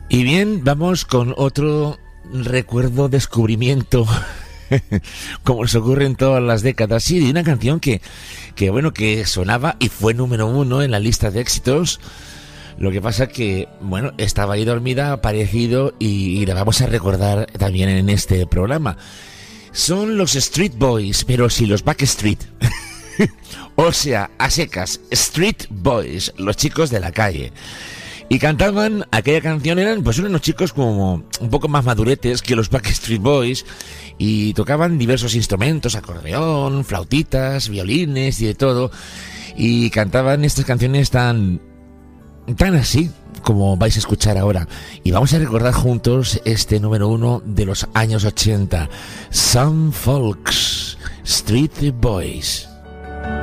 Y bien, vamos con otro recuerdo, descubrimiento, como nos ocurre en todas las décadas, sí, de una canción que sonaba y fue número uno en la lista de éxitos. Lo que pasa que, bueno, estaba ahí dormida, ha aparecido y la vamos a recordar también en este programa. Son los Street Boys, pero sí los Backstreet. O sea, a secas, Street Boys, los chicos de la calle. Y cantaban aquella canción, eran pues unos chicos como un poco más maduretes que los Backstreet Boys, y tocaban diversos instrumentos, acordeón, flautitas, violines y de todo, y cantaban estas canciones tan así como vais a escuchar ahora. Y vamos a recordar juntos este número uno de los años 80, Some Folks, Street Boys.